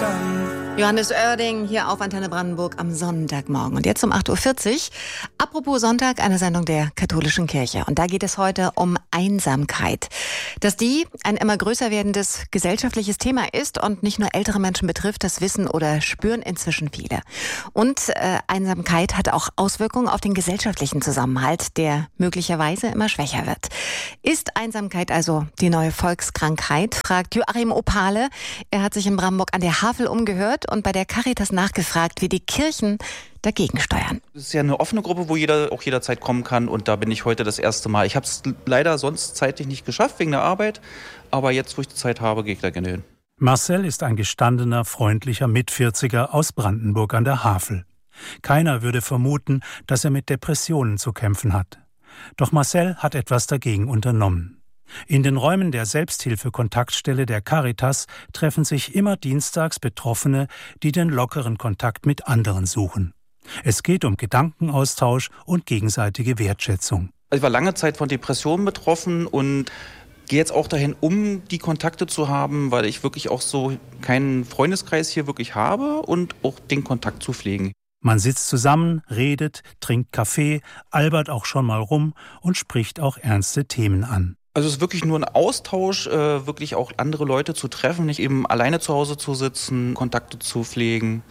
Johannes Oerding hier auf Antenne Brandenburg am Sonntagmorgen. Und jetzt um 8.40 Uhr. Apropos Sonntag, eine Sendung der katholischen Kirche. Und da geht es heute um Einsamkeit. Dass die ein immer größer werdendes gesellschaftliches Thema ist und nicht nur ältere Menschen betrifft, das wissen oder spüren inzwischen viele. Und Einsamkeit hat auch Auswirkungen auf den gesellschaftlichen Zusammenhalt, der möglicherweise immer schwächer wird. Ist Einsamkeit also die neue Volkskrankheit, fragt Joachim Opale. Er hat sich in Brandenburg an der Havel umgehört und bei der Caritas nachgefragt, wie die Kirchen dagegen steuern. Es ist ja eine offene Gruppe, wo jeder auch jederzeit kommen kann, und da bin ich heute das erste Mal. Ich habe es leider sonst zeitlich nicht geschafft, wegen der Arbeit, aber jetzt, wo ich die Zeit habe, gehe ich da gerne hin. Marcel ist ein gestandener, freundlicher Mitvierziger aus Brandenburg an der Havel. Keiner würde vermuten, dass er mit Depressionen zu kämpfen hat. Doch Marcel hat etwas dagegen unternommen. In den Räumen der Selbsthilfe-Kontaktstelle der Caritas treffen sich immer dienstags Betroffene, die den lockeren Kontakt mit anderen suchen. Es geht um Gedankenaustausch und gegenseitige Wertschätzung. Ich war lange Zeit von Depressionen betroffen und gehe jetzt auch dahin, um die Kontakte zu haben, weil ich wirklich auch so keinen Freundeskreis hier wirklich habe und auch den Kontakt zu pflegen. Man sitzt zusammen, redet, trinkt Kaffee, albert auch schon mal rum und spricht auch ernste Themen an. Also es ist wirklich nur ein Austausch, wirklich auch andere Leute zu treffen, nicht eben alleine zu Hause zu sitzen, Kontakte zu pflegen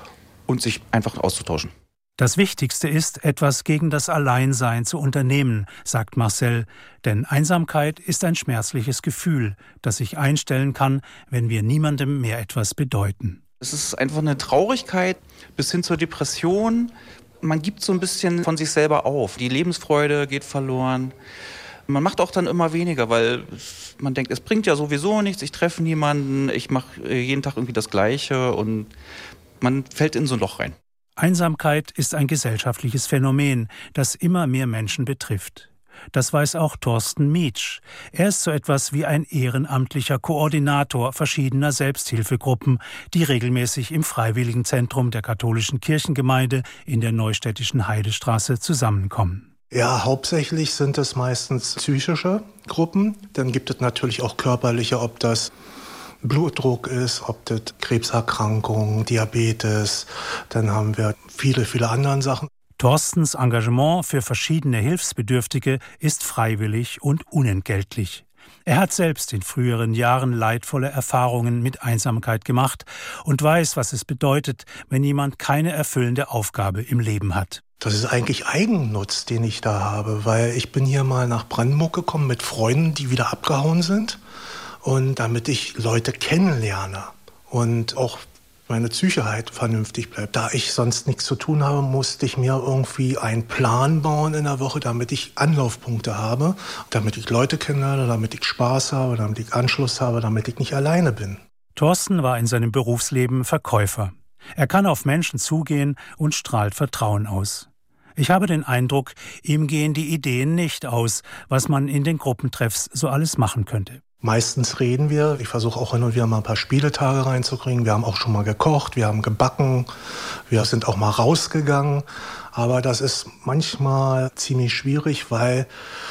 und sich einfach auszutauschen. Das Wichtigste ist, etwas gegen das Alleinsein zu unternehmen, sagt Marcel. Denn Einsamkeit ist ein schmerzliches Gefühl, das sich einstellen kann, wenn wir niemandem mehr etwas bedeuten. Es ist einfach eine Traurigkeit bis hin zur Depression. Man gibt so ein bisschen von sich selber auf. Die Lebensfreude geht verloren. Man macht auch dann immer weniger, weil man denkt, es bringt ja sowieso nichts, ich treffe niemanden, ich mache jeden Tag irgendwie das Gleiche und man fällt in so ein Loch rein. Einsamkeit ist ein gesellschaftliches Phänomen, das immer mehr Menschen betrifft. Das weiß auch Thorsten Mietsch. Er ist so etwas wie ein ehrenamtlicher Koordinator verschiedener Selbsthilfegruppen, die regelmäßig im Freiwilligenzentrum der katholischen Kirchengemeinde in der neustädtischen Heidestraße zusammenkommen. Ja, hauptsächlich sind es meistens psychische Gruppen. Dann gibt es natürlich auch körperliche, ob das Blutdruck ist, ob das Krebserkrankungen, Diabetes. Dann haben wir viele andere Sachen. Thorstens Engagement für verschiedene Hilfsbedürftige ist freiwillig und unentgeltlich. Er hat selbst in früheren Jahren leidvolle Erfahrungen mit Einsamkeit gemacht und weiß, was es bedeutet, wenn jemand keine erfüllende Aufgabe im Leben hat. Das ist eigentlich Eigennutz, den ich da habe, weil ich bin hier mal nach Brandenburg gekommen mit Freunden, die wieder abgehauen sind, und damit ich Leute kennenlerne und auch meine Psyche halt vernünftig bleibt. Da ich sonst nichts zu tun habe, musste ich mir irgendwie einen Plan bauen in der Woche, damit ich Anlaufpunkte habe, damit ich Leute kennenlerne, damit ich Spaß habe, damit ich Anschluss habe, damit ich nicht alleine bin. Thorsten war in seinem Berufsleben Verkäufer. Er kann auf Menschen zugehen und strahlt Vertrauen aus. Ich habe den Eindruck, ihm gehen die Ideen nicht aus, was man in den Gruppentreffs so alles machen könnte. Meistens reden wir. Ich versuche auch hin und wieder mal ein paar Spieletage reinzukriegen. Wir haben auch schon mal gekocht, wir haben gebacken, wir sind auch mal rausgegangen. Aber das ist manchmal ziemlich schwierig, weil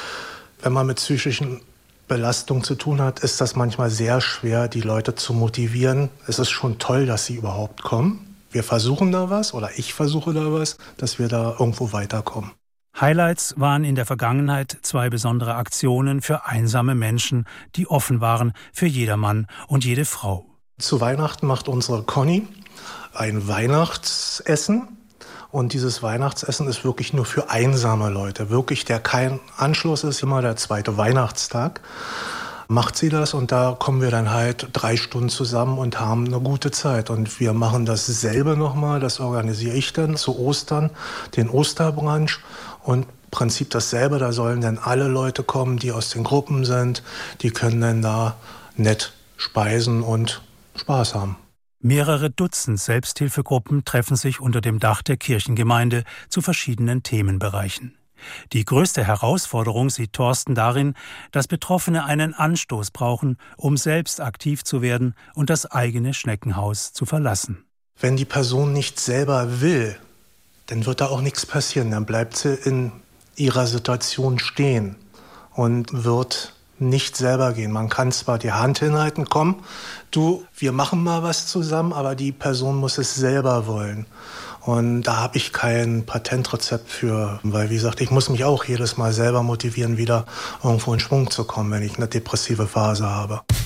wenn man mit psychischen Belastungen zu tun hat, ist das manchmal sehr schwer, die Leute zu motivieren. Es ist schon toll, dass sie überhaupt kommen. Wir versuchen da was, oder ich versuche da was, dass wir da irgendwo weiterkommen. Highlights waren in der Vergangenheit 2 besondere Aktionen für einsame Menschen, die offen waren für jedermann und jede Frau. Zu Weihnachten macht unsere Conny ein Weihnachtsessen. Und dieses Weihnachtsessen ist wirklich nur für einsame Leute. Wirklich, der kein Anschluss ist, immer der 2. Weihnachtstag. Macht sie das, und da kommen wir dann halt 3 Stunden zusammen und haben eine gute Zeit. Und wir machen dasselbe nochmal, das organisiere ich dann zu Ostern, den Osterbrunch. Und im Prinzip dasselbe, da sollen dann alle Leute kommen, die aus den Gruppen sind. Die können dann da nett speisen und Spaß haben. Mehrere Dutzend Selbsthilfegruppen treffen sich unter dem Dach der Kirchengemeinde zu verschiedenen Themenbereichen. Die größte Herausforderung sieht Thorsten darin, dass Betroffene einen Anstoß brauchen, um selbst aktiv zu werden und das eigene Schneckenhaus zu verlassen. Wenn die Person nicht selber will, dann wird da auch nichts passieren. Dann bleibt sie in ihrer Situation stehen und wird nicht selber gehen. Man kann zwar die Hand hinhalten, komm, du, wir machen mal was zusammen, aber die Person muss es selber wollen. Und da habe ich kein Patentrezept für, weil wie gesagt, ich muss mich auch jedes Mal selber motivieren, wieder irgendwo in Schwung zu kommen, wenn ich eine depressive Phase habe.